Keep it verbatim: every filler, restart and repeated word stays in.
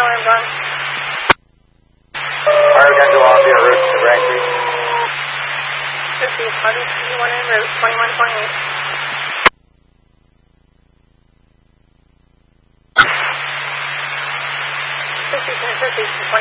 we're done. Alright, we're going to go off your route to Braintree. fifty, Party fifty-one en route, twenty-one twenty-eight. fifty, fifty,